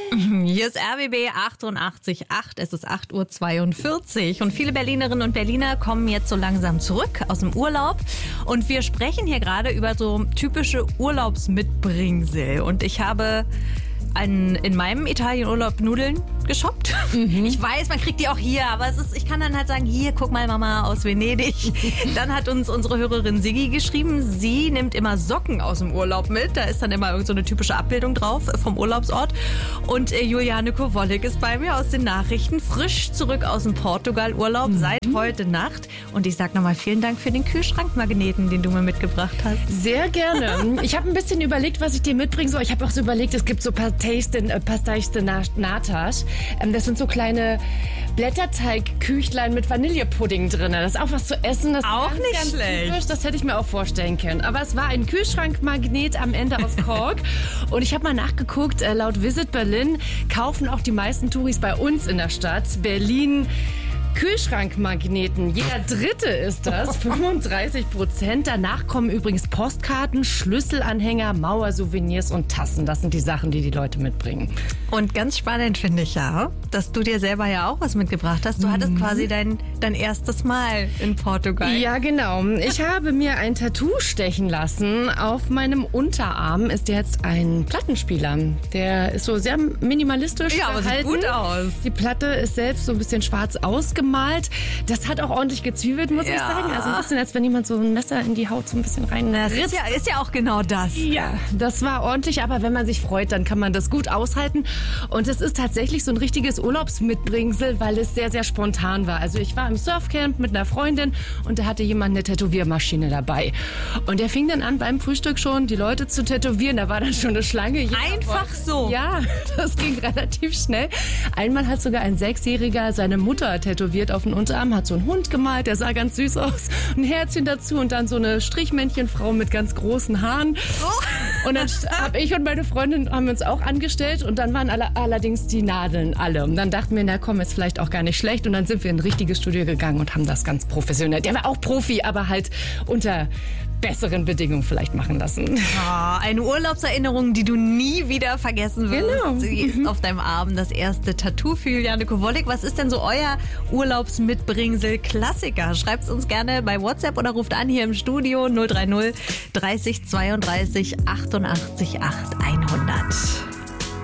Hier ist RBB 88.8, es ist 8.42 Uhr und viele Berlinerinnen und Berliner kommen jetzt so langsam zurück aus dem Urlaub und wir sprechen hier gerade über so typische Urlaubsmitbringsel und ich habe in meinem Italienurlaub Nudeln geshoppt. Ich weiß, man kriegt die auch hier, aber ich kann dann halt sagen, hier, guck mal Mama aus Venedig. Dann hat uns unsere Hörerin Siggi geschrieben, sie nimmt immer Socken aus dem Urlaub mit. Da ist dann immer irgend so eine typische Abbildung drauf vom Urlaubsort. Und Juliane Kowolek ist bei mir aus den Nachrichten, frisch zurück aus dem Portugal-Urlaub seit heute Nacht. Und ich sag nochmal vielen Dank für den Kühlschrankmagneten, den du mir mitgebracht hast. Sehr gerne. Ich habe ein bisschen überlegt, was ich dir mitbringen soll. Ich habe auch so überlegt, es gibt so Pastéis de Natas. Das sind so kleine Blätterteigküchlein mit Vanillepudding drin. Das ist auch was zu essen. Das auch ist nicht schlecht. Typisch. Das hätte ich mir auch vorstellen können. Aber es war ein Kühlschrankmagnet am Ende aus Kork. Und ich habe mal nachgeguckt, laut Visit Berlin kaufen auch die meisten Touris bei uns in der Stadt Berlin Kühlschrankmagneten. Jeder dritte ist das, 35%. Danach kommen übrigens Postkarten, Schlüsselanhänger, Mauersouvenirs und Tassen. Das sind die Sachen, die die Leute mitbringen. Und ganz spannend finde ich ja, dass du dir selber ja auch was mitgebracht hast. Du hattest quasi dein erstes Mal in Portugal. Ja, genau. Ich habe mir ein Tattoo stechen lassen. Auf meinem Unterarm ist jetzt ein Plattenspieler. Der ist so sehr minimalistisch Ja, aber gehalten. sieht gut aus. Die Platte ist selbst so ein bisschen schwarz ausgemalt. Das hat auch ordentlich gezwiebelt, muss ich sagen. Also ein bisschen, als wenn jemand so ein Messer in die Haut so ein bisschen rein. Das ist ja auch genau das. Ja, das war ordentlich, aber wenn man sich freut, dann kann man das gut aushalten. Und es ist tatsächlich so ein richtiges Urlaubsmitbringsel, weil es sehr, sehr spontan war. Also ich war im Surfcamp mit einer Freundin und da hatte jemand eine Tätowiermaschine dabei. Und der fing dann an, beim Frühstück schon die Leute zu tätowieren. Da war dann schon eine Schlange. Einfach so. Ja, das ging relativ schnell. Einmal hat sogar ein 6-Jähriger seine Mutter tätowiert auf den Unterarm, hat so einen Hund gemalt, der sah ganz süß aus. Ein Herzchen dazu und dann so eine Strichmännchenfrau mit ganz großen Haaren. Und dann habe ich und meine Freundin haben uns auch angestellt und dann waren allerdings die Nadeln alle. Und dann dachten wir, na komm, ist vielleicht auch gar nicht schlecht. Und dann sind wir in ein richtiges Studio gegangen und haben das ganz professionell. Der war auch Profi, aber halt unter besseren Bedingungen vielleicht machen lassen. Oh, eine Urlaubserinnerung, die du nie wieder vergessen wirst. Genau. Sie ist auf deinem Arm das erste Tattoo für Juliane Kowolek. Was ist denn so euer Urlaubsmitbringsel-Klassiker? Schreibt es uns gerne bei WhatsApp oder ruft an hier im Studio 030 30 32 88 8 100.